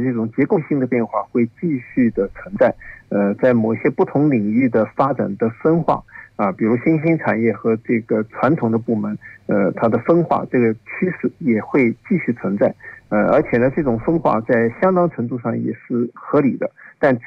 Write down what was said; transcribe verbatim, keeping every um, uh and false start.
这种结构性的变化会继续的存在。呃，在某些不同领域的发展的分化啊，比如新兴产业和这个传统的部门，呃，它的分化这个趋势也会继续存在。呃，而且呢，这种分化在相当程度上也是合理的，但